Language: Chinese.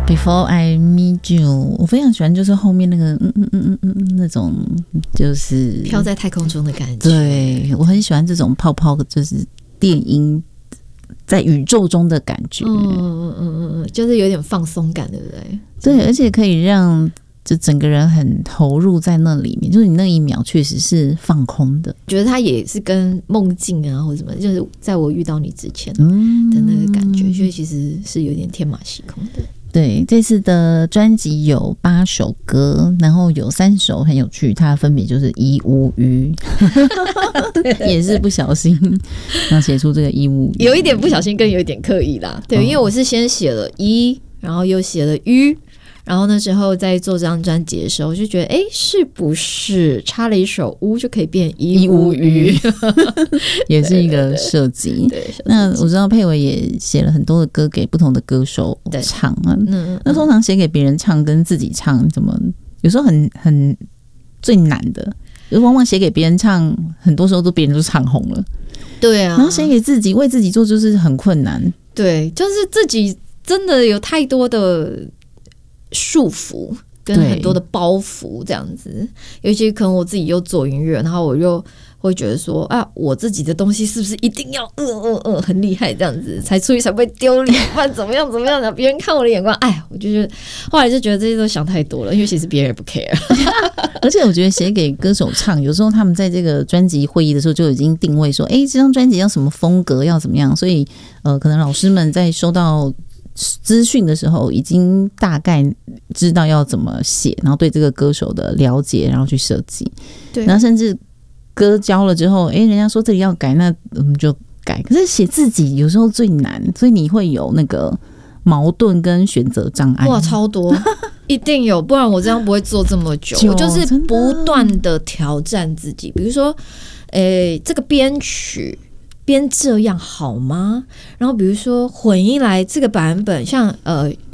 Before I Meet You， 我非常喜欢就是后面那个那种就是飘在太空中的感觉。 对，我很喜欢这种泡泡，就是电音在宇宙中的感觉。 就是有点放松感，对不对？ 对，而且可以让就整个人很投入在那里面，就是你那一秒确实是放空的。 觉得它也是跟梦境啊或什么，就是在我遇到你之前的那个感觉，所以其实是有点天马行空的。 对，这次的专辑有8首歌，然后有3首很有趣，它分别就是一乌鱼也是不小心然后写出这个一乌鱼， 有一点不小心跟有一点刻意啦。对，因为我是先写了一，然后又写了鱼，然后那时候在做这张专辑的时候就觉得是不是插了一首乌就可以变一乌鱼也是一个设计。那我知道佩伟也写了很多的歌给不同的歌手唱啊。那通常写给别人唱跟自己唱怎么有时候很最难的，往往写给别人唱很多时候都别人都唱红了。 对啊， 然后写给自己为自己做就是很困难。 对，就是自己真的有太多的束缚跟很多的包袱这样子，尤其可能我自己又做音乐，然后我又会觉得说我自己的东西是不是一定要很厉害这样子才出去才不会丢脸，不然怎么样的别人看我的眼光，我就觉得后来就觉得这些都想太多了，因为其实别人也不 care 而且我觉得写给歌手唱，有时候他们在这个专辑会议的时候就已经定位说这张专辑要什么风格要怎么样，所以可能老师们在收到资讯的时候已经大概知道要怎么写，然后对这个歌手的了解然后去设计。对，然后甚至歌交了之后人家说这里要改，那我们就改。可是写自己有时候最难，所以你会有那个矛盾跟选择障碍。 哇，超多一定有，不然我这样不会做这么久。我就是不断的挑战自己，比如说这个编曲编这样好吗？然后比如说混音来这个版本，像